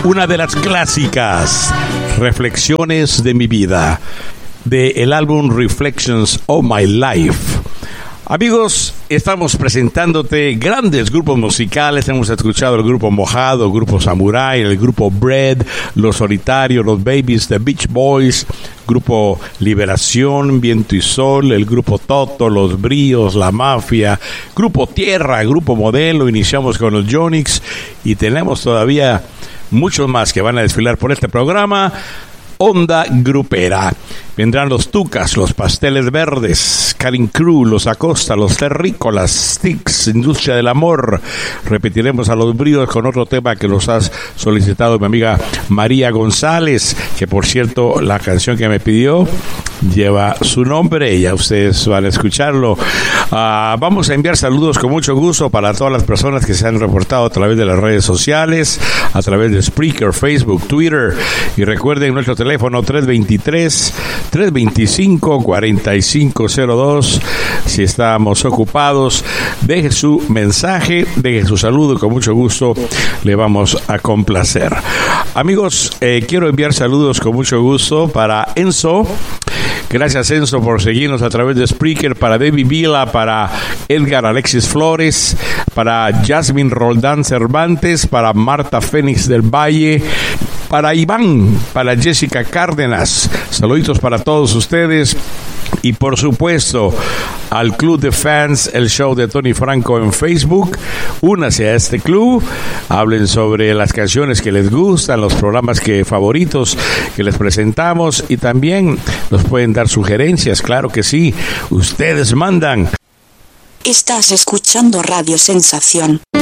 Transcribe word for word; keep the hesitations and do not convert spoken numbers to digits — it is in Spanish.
una de las clásicas, Reflexiones de mi vida, del álbum Reflections of My Life. Amigos, estamos presentándote grandes grupos musicales. Hemos escuchado el grupo Mojado, el grupo Samurai, el grupo Bread, Los Solitarios, Los Babies, The Beach Boys, grupo Liberación, Viento y Sol, el grupo Toto, Los Bríos, La Mafia, grupo Tierra, grupo Modelo. Iniciamos con los Yonix y tenemos todavía muchos más que van a desfilar por este programa. Onda Grupera. Vendrán los Tucas, los Pasteles Verdes, Karin Cruz, los Acosta, los Terrícolas, Sticks, Industria del Amor. Repetiremos a Los Bríos con otro tema que nos has solicitado mi amiga María González, que por cierto la canción que me pidió lleva su nombre, ya ustedes van a escucharlo. Uh, vamos a enviar saludos con mucho gusto para todas las personas que se han reportado a través de las redes sociales, a través de Spreaker, Facebook, Twitter, y recuerden nuestro teléfono tres dos tres, tres dos cinco, cuatro cinco cero dos. Si estamos ocupados, deje su mensaje, deje su saludo, con mucho gusto le vamos a complacer. Amigos, eh, quiero enviar saludos con mucho gusto para Enzo. Gracias, Enzo, por seguirnos a través de Spreaker, para David Vila, para Edgar Alexis Flores, para Jasmine Roldán Cervantes, para Marta Fénix del Valle, para Iván, para Jessica Cárdenas. Saluditos para todos ustedes. Y por supuesto, al Club de Fans, el show de Tony Franco en Facebook. Únase a este club, hablen sobre las canciones que les gustan, los programas que favoritos que les presentamos, y también nos pueden dar sugerencias, claro que sí, ustedes mandan. Estás escuchando Radio Sensación.